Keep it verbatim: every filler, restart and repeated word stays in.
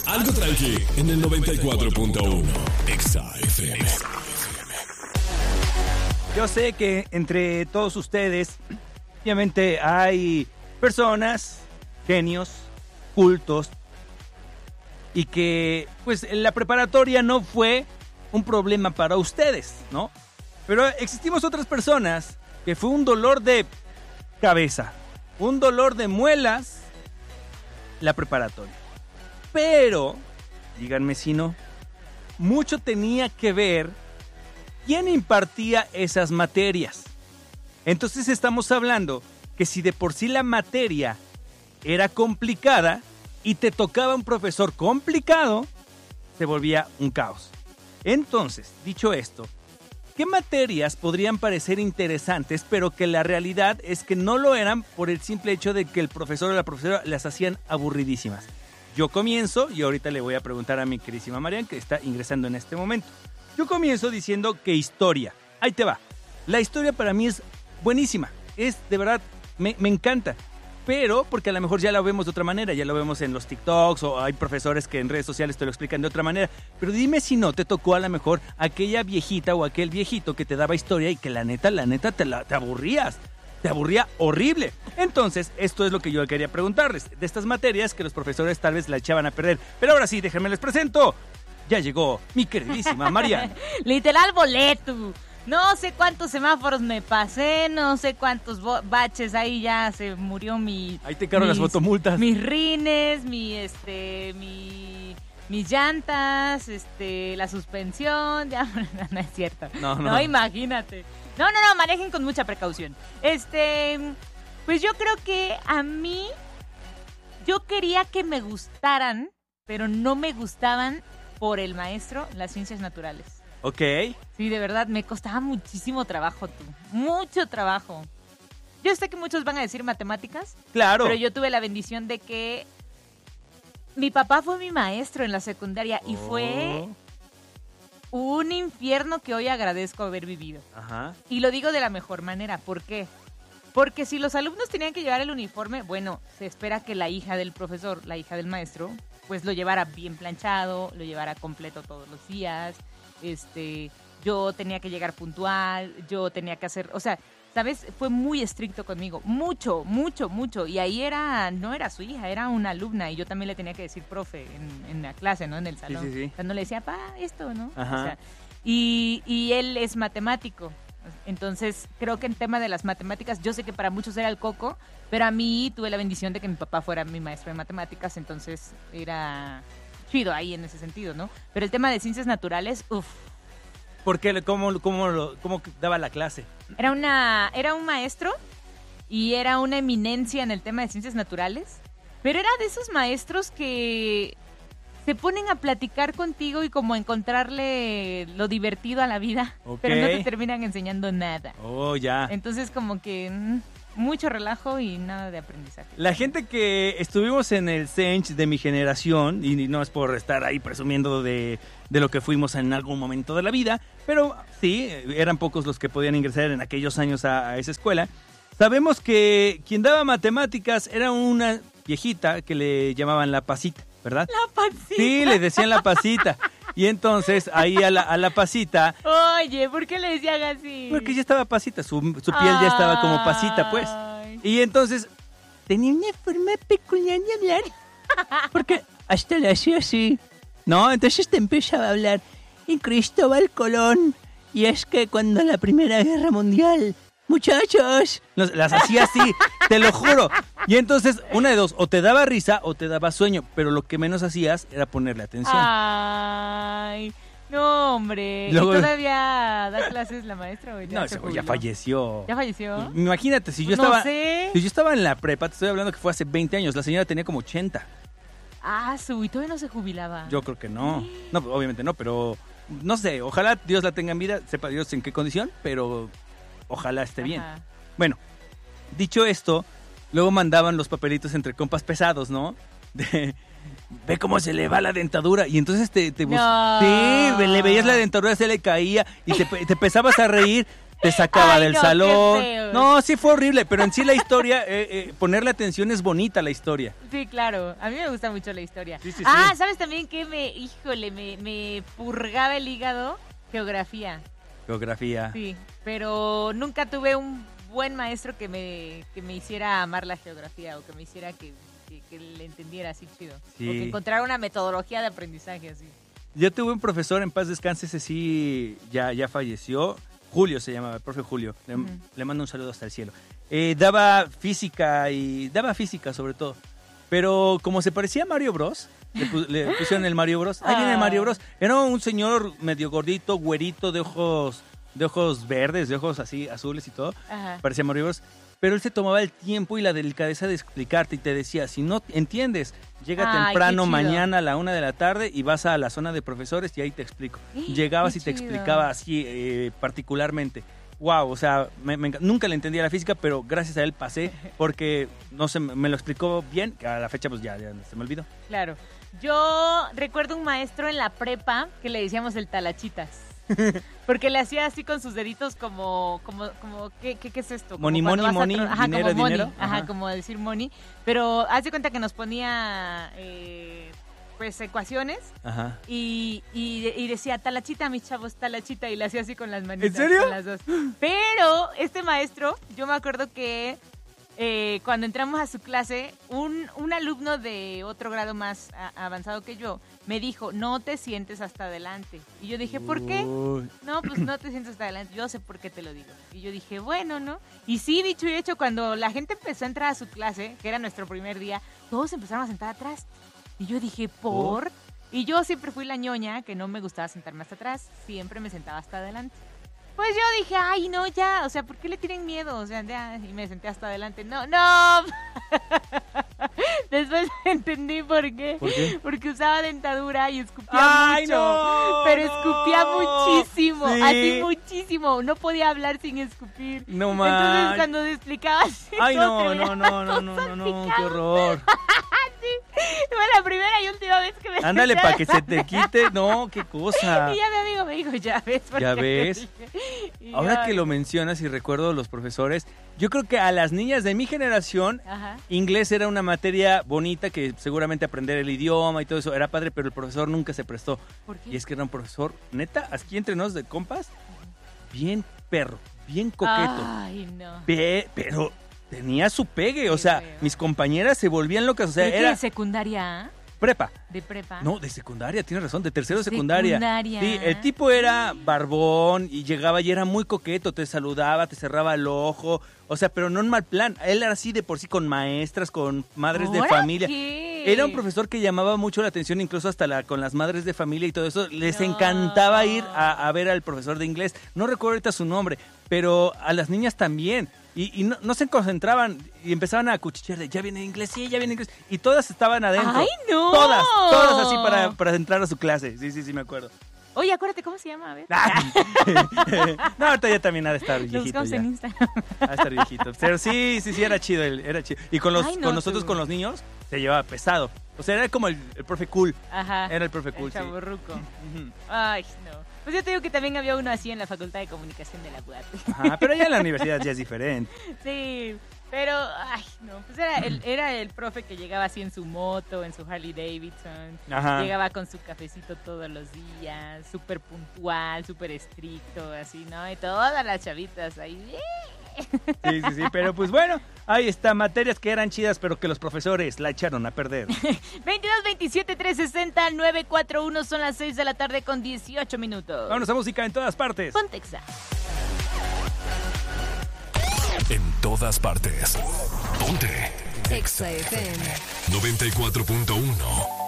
Algo tranqui en el noventa y cuatro punto uno. Exa F M. Yo sé que entre todos ustedes, obviamente hay personas, genios, cultos, y que pues la preparatoria no fue un problema para ustedes, ¿no? Pero existimos otras personas que fue un dolor de cabeza, un dolor de muelas, la preparatoria. Pero, díganme si no, mucho tenía que ver quién impartía esas materias. Entonces estamos hablando que si de por sí la materia era complicada y te tocaba un profesor complicado, se volvía un caos. Entonces, dicho esto, ¿qué materias podrían parecer interesantes, pero que la realidad es que no lo eran por el simple hecho de que el profesor o la profesora las hacían aburridísimas? Yo comienzo, y ahorita le voy a preguntar a mi queridísima Marian, que está ingresando en este momento. Yo comienzo diciendo que historia. Ahí te va. La historia para mí es buenísima. Es, de verdad, me, me encanta. Pero, porque a lo mejor ya la vemos de otra manera, ya lo vemos en los TikToks o hay profesores que en redes sociales te lo explican de otra manera. Pero dime si no te tocó a lo mejor aquella viejita o aquel viejito que te daba historia y que la neta, la neta te, la, te aburrías. Te aburría horrible. Entonces, esto es lo que yo quería preguntarles. De estas materias que los profesores tal vez la echaban a perder. Pero ahora sí, déjenme les presento. Ya llegó mi queridísima Mariana. Literal boleto. No sé cuántos semáforos me pasé, no sé cuántos bo- baches, ahí ya se murió mi... Ahí te cargan las fotomultas. Mis rines, mi, este, mi... mis llantas, este, la suspensión, ya, no es cierto. No, no. No, imagínate. No, no, no, manejen con mucha precaución. Este, pues yo creo que a mí, yo quería que me gustaran, pero no me gustaban por el maestro las ciencias naturales. Ok. Sí, de verdad, me costaba muchísimo trabajo, tú. Mucho trabajo. Yo sé que muchos van a decir matemáticas. Claro. Pero yo tuve la bendición de que mi papá fue mi maestro en la secundaria y Oh. fue un infierno que hoy agradezco haber vivido. Ajá. Y lo digo de la mejor manera. ¿Por qué? Porque si los alumnos tenían que llevar el uniforme, bueno, se espera que la hija del profesor, la hija del maestro, pues lo llevara bien planchado, lo llevara completo todos los días. Este, yo tenía que llegar puntual, yo tenía que hacer, o sea, ¿sabes? Fue muy estricto conmigo, mucho, mucho, mucho. Y ahí era, no era su hija, era una alumna y yo también le tenía que decir profe en, en la clase, ¿no? En el salón. Sí, sí, sí. O sea, no le decía, pa, esto, ¿no? Ajá. O sea, y, y él es matemático. Entonces, creo que en tema de las matemáticas, yo sé que para muchos era el coco, pero a mí tuve la bendición de que mi papá fuera mi maestro de matemáticas, entonces era chido ahí en ese sentido, ¿no? Pero el tema de ciencias naturales, uff. ¿Por qué? ¿Cómo, cómo, lo- cómo daba la clase? Era una, era un maestro y era una eminencia en el tema de ciencias naturales, pero era de esos maestros que se ponen a platicar contigo y como a encontrarle lo divertido a la vida, Ok. pero no te terminan enseñando nada. Oh, ya. Entonces como que mm, mucho relajo y nada de aprendizaje. La gente que estuvimos en el Sench de mi generación, y no es por estar ahí presumiendo de, de lo que fuimos en algún momento de la vida, pero sí, eran pocos los que podían ingresar en aquellos años a, a esa escuela. Sabemos que quien daba matemáticas era una viejita que le llamaban la pasita, ¿verdad? La pancita. Sí, le decían la pasita. Y entonces ahí a la, a la pasita, Oye, ¿por qué le decían así? porque ya estaba pasita, su, su piel ya estaba como pasita, pues. Ay. Y entonces tenía una forma peculiar de hablar. Porque hasta le hacía así. No, entonces te empezaba a hablar. Y Cristóbal Colón. Y es que cuando la Primera Guerra Mundial, muchachos, nos- las hacía así, te lo juro. Y entonces, una de dos, o te daba risa o te daba sueño. Pero lo que menos hacías era ponerle atención. Ay, no, hombre. Luego- ¿Y todavía da clases la maestra o ya No, se ese güey jubiló? ya falleció. ¿Ya falleció? Imagínate, si yo No estaba... sé. Si yo estaba en la prepa, te estoy hablando que fue hace veinte años. La señora tenía como ochenta. Ah, su, y todavía no se jubilaba. Yo creo que no. No, obviamente no, pero no sé. Ojalá Dios la tenga en vida, sepa Dios en qué condición, pero ojalá esté bien. Ajá. Bueno, dicho esto, luego mandaban los papelitos entre compas pesados, ¿no? De, ve cómo se le va la dentadura. Y entonces te, te bus- No. Sí, le veías la dentadura, se le caía y te, te empezabas a reír. te sacaba Ay, del no, qué salón. feo. No, sí fue horrible, pero en sí la historia, eh, eh, ponerle atención es bonita la historia. Sí, claro. A mí me gusta mucho la historia. Sí, sí, ah, sí. ¿sabes también qué me, híjole, me, me purgaba el hígado? Geografía. Geografía. Sí, pero nunca tuve un buen maestro que me, que me hiciera amar la geografía o que me hiciera que, que, que le entendiera así chido. Sí. O que encontrara una metodología de aprendizaje así. Yo tuve un profesor, en paz descanse, ese sí ya, ya falleció. Julio se llamaba, el profe Julio. Le, Ujú. le mando un saludo hasta el cielo. Eh, daba física y daba física sobre todo. Pero como se parecía a Mario Bros, le, pu- le pusieron el Mario Bros. Ahí viene Ah. Mario Bros. Era un señor medio gordito, güerito, de ojos, de ojos verdes, de ojos así azules y todo. Ajá. Parecía Mario Bros. Pero él se tomaba el tiempo y la delicadeza de explicarte y te decía, si no entiendes, llega Ay, temprano qué chido. mañana a la una de la tarde y vas a la zona de profesores y ahí te explico. ¡Eh, Llegabas qué y te chido! explicaba así eh, particularmente. Wow, o sea, me- me enc- nunca le entendía la física, pero gracias a él pasé porque no sé, me lo explicó bien, que a la fecha pues ya, ya se me olvidó. Claro. Yo recuerdo un maestro en la prepa que le decíamos el talachitas. Porque le hacía así con sus deditos como, como, como ¿qué, qué, qué es esto? Como Money, cuando money, vas a money, tro- Ajá, dinero, como money. dinero. Ajá, Ajá. como decir money. Pero haz de cuenta que nos ponía, eh, pues, ecuaciones Ajá. y, y, y decía, talachita, mis chavos, talachita. Y le hacía así con las manitas. ¿En serio? Con las dos. Pero este maestro, yo me acuerdo que eh, cuando entramos a su clase, un, un alumno de otro grado más a- avanzado que yo me dijo, no te sientes hasta adelante. Y yo dije, ¿por qué? Uy. No, pues no te sientes hasta adelante. Yo sé por qué te lo digo. Y yo dije, bueno, ¿no? Y sí, dicho y hecho, cuando la gente empezó a entrar a su clase, que era nuestro primer día, todos empezaron a sentar atrás. Y yo dije, ¿por? Y yo siempre fui la ñoña, que no me gustaba sentarme hasta atrás. Siempre me sentaba hasta adelante. Pues yo dije, ay, no, ya, o sea, ¿por qué le tienen miedo? O sea, ya, y me senté hasta adelante. No, no. Después entendí por qué. ¿Por qué? Porque usaba dentadura y escupía ¡Ay, mucho. no! Pero escupía no! muchísimo, Sí. así muchísimo. No podía hablar sin escupir. No Entonces más. cuando explicaba así, Ay, todo no, se no, veía no, no, no, no, no, qué salpicado. horror. Fue la primera y última vez que me Ándale, senté para que se te quite. No, qué cosa. Y ya mi amigo me dijo, ya ves. ¿por Ya qué te ves. dije? Y Ahora yo, que lo mencionas y recuerdo los profesores, yo creo que a las niñas de mi generación, Ajá. inglés era una materia bonita que seguramente aprender el idioma y todo eso era padre, pero el profesor nunca se prestó. ¿Por qué? Y es que era un profesor, neta, aquí entre nos de compas, bien perro, bien coqueto, Ay, no. pe- pero tenía su pegue, o Qué sea, feo. mis compañeras se volvían locas, o sea, ¿De qué? era ¿De secundaria? prepa. ¿De prepa? No, de secundaria, tienes razón, de tercero de secundaria. Secundaria. Sí, el tipo era barbón y llegaba y era muy coqueto, te saludaba, te cerraba el ojo, o sea, pero no en mal plan. Él era así de por sí con maestras, con madres de ¿Ahora familia. qué? Era un profesor que llamaba mucho la atención, incluso hasta la, con las madres de familia y todo eso. Les No. encantaba ir a, a ver al profesor de inglés. No recuerdo ahorita su nombre, pero a las niñas también. Y, y no, no se concentraban y empezaban a cuchichear de, ya viene inglés, sí, ya viene inglés. Y todas estaban adentro. ¡Ay, no! Todas, todas así para, para entrar a su clase. Sí, sí, sí, me acuerdo. Oye, acuérdate, ¿cómo se llama? A ver. No, ahorita ya también ha de estar Lo viejito buscamos ya. en Instagram. Ha de estar viejito. Pero sí, sí, sí, era chido, él, era chido. Y con los, Ay, no, con nosotros, tú. con los niños, se llevaba pesado. O sea, era como el, el profe cool. Ajá. Era el profe cool, El sí. chavorruco. Ujú. Ay, no. Pues yo te digo que también había uno así en la Facultad de Comunicación de la U A P. Ajá, pero ya en la universidad ya es diferente. Sí, pero, ay, no. Pues era el, era el profe que llegaba así en su moto, en su Harley Davidson. Ajá. Llegaba con su cafecito todos los días, súper puntual, súper estricto, así, ¿no? Y todas las chavitas ahí. Sí, sí, sí, pero pues bueno, ahí está, materias que eran chidas, pero que los profesores la echaron a perder. veintidós, veintisiete, trescientos sesenta, novecientos cuarenta y uno, son las seis de la tarde con dieciocho minutos. Vámonos a música en todas partes. Pontexa. En todas partes. Ponte. Exa F M. noventa y cuatro punto uno.